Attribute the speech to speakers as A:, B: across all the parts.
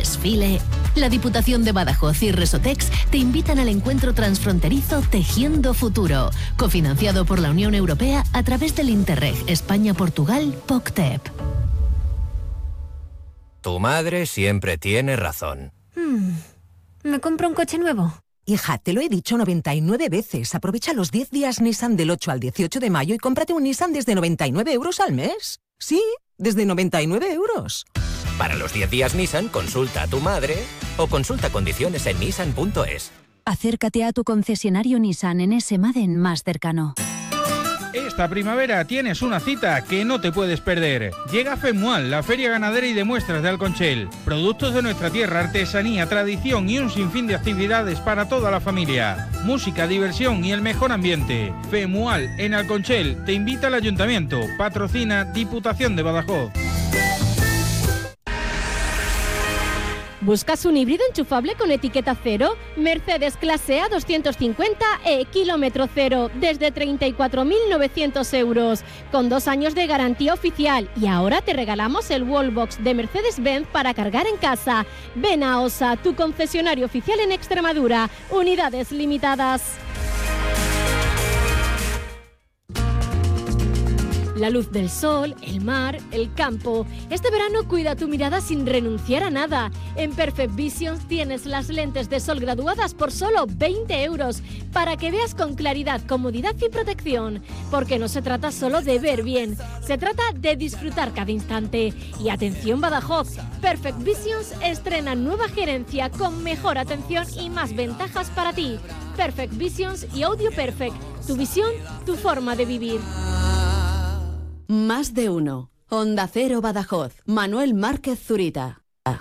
A: desfile. La Diputación de Badajoz y Resotex te invitan al encuentro transfronterizo Tejiendo Futuro, cofinanciado por la Unión Europea a través del Interreg España-Portugal POCTEP.
B: Tu madre siempre tiene razón.
C: ¿Me compro un coche nuevo?
D: Hija, te lo he dicho 99 veces. Aprovecha los 10 días Nissan del 8 al 18 de mayo y cómprate un Nissan desde 99 euros al mes. Sí, desde 99 euros.
B: Para los 10 días Nissan, consulta a tu madre o consulta condiciones en nissan.es.
E: Acércate a tu concesionario Nissan en ese Maden más cercano.
F: Esta primavera tienes una cita que no te puedes perder. Llega FEMUAL, la feria ganadera y de muestras de Alconchel. Productos de nuestra tierra, artesanía, tradición y un sinfín de actividades para toda la familia. Música, diversión y el mejor ambiente. FEMUAL en Alconchel te invita al Ayuntamiento. Patrocina Diputación de Badajoz.
G: ¿Buscas un híbrido enchufable con etiqueta cero? Mercedes Clase A 250e, kilómetro cero, desde 34.900 euros, con 2 años de garantía oficial. Y ahora te regalamos el Wallbox de Mercedes-Benz para cargar en casa. Ven a OSA, tu concesionario oficial en Extremadura. Unidades limitadas. La luz del sol, el mar, el campo. Este verano cuida tu mirada sin renunciar a nada. En Perfect Visions tienes las lentes de sol graduadas por solo 20 euros para que veas con claridad, comodidad y protección. Porque no se trata solo de ver bien, se trata de disfrutar cada instante. Y atención Badajoz, Perfect Visions estrena nueva gerencia con mejor atención y más ventajas para ti. Perfect Visions y Audio Perfect, tu visión, tu forma de vivir.
H: Más de uno. Onda Cero Badajoz. Manuel Márquez Zurita.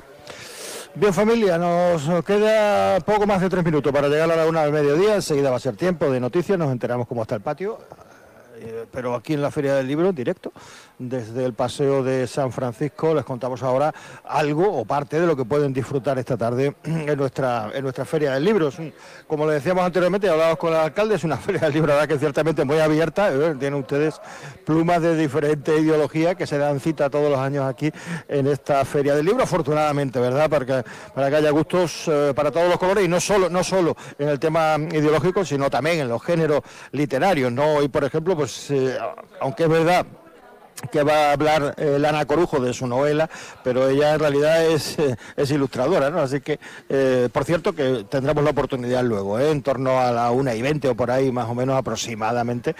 I: Bien, familia, nos queda poco más de 3 minutos para llegar a la 1 del mediodía. Enseguida va a ser tiempo de noticias, nos enteramos cómo está el patio. Pero aquí en la Feria del Libro, en directo, desde el Paseo de San Francisco, les contamos ahora algo o parte de lo que pueden disfrutar esta tarde en nuestra Feria del Libro. Como les decíamos anteriormente, hablábamos con el alcalde, es una Feria del Libro, la verdad que ciertamente muy abierta. Tienen ustedes plumas de diferente ideología que se dan cita todos los años aquí en esta Feria del Libro, afortunadamente, ¿verdad? Para que haya gustos para todos los colores y no solo en el tema ideológico, sino también en los géneros literarios, ¿no? Hoy, por ejemplo, pues aunque es verdad que va a hablar Lana Corujo de su novela, pero ella en realidad es ilustradora, ¿no? Así que, por cierto, que tendremos la oportunidad luego, en torno a la 1:20 o por ahí, más o menos aproximadamente,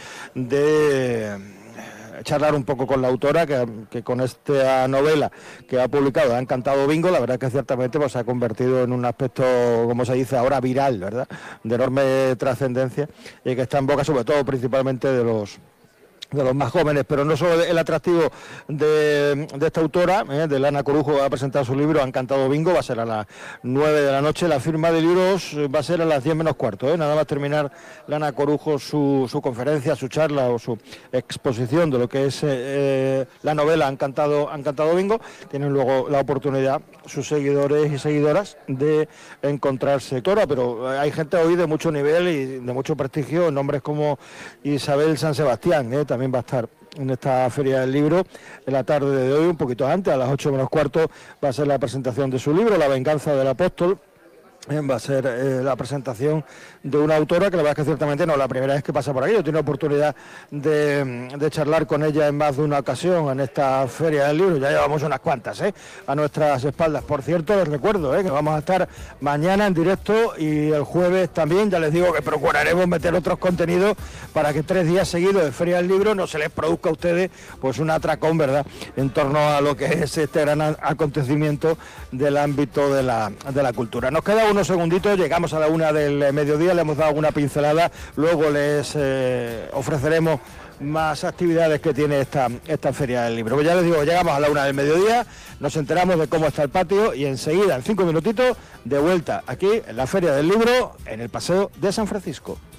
I: de charlar un poco con la autora, que con esta novela que ha publicado, Ha encantado Bingo, la verdad que ciertamente pues, se ha convertido en un aspecto, como se dice ahora, viral, ¿verdad?, de enorme trascendencia, y que está en boca sobre todo principalmente de los más jóvenes, pero no solo el atractivo de esta autora, de Lana Corujo, va a presentar su libro Ha encantado Bingo, va a ser a las 9 de la noche, la firma de libros va a ser a las 10 menos cuarto, nada más terminar Lana Corujo su conferencia, su charla o su exposición de lo que es la novela Ha encantado Bingo, tienen luego la oportunidad sus seguidores y seguidoras de encontrarse autora, pero hay gente hoy de mucho nivel y de mucho prestigio, nombres como Isabel San Sebastián, también va a estar en esta Feria del Libro en la tarde de hoy, un poquito antes, a las 8 menos cuarto, va a ser la presentación de su libro, La venganza del apóstol. Va a ser la presentación de una autora que la verdad es que ciertamente no es la primera vez que pasa por aquí. Yo tengo oportunidad de charlar con ella en más de una ocasión en esta Feria del Libro. Ya llevamos unas cuantas a nuestras espaldas. Por cierto, les recuerdo que vamos a estar mañana en directo y el jueves también. Ya les digo que procuraremos meter otros contenidos para que 3 días seguidos de Feria del Libro no se les produzca a ustedes pues un atracón, ¿verdad?, en torno a lo que es este gran acontecimiento del ámbito de la cultura. Nos queda unos segunditos, llegamos a la 1 del mediodía, le hemos dado una pincelada, luego les ofreceremos más actividades que tiene esta Feria del Libro. Pues ya les digo, llegamos a la 1 del mediodía, nos enteramos de cómo está el patio y enseguida, en 5 minutitos, de vuelta aquí en la Feria del Libro, en el Paseo de San Francisco.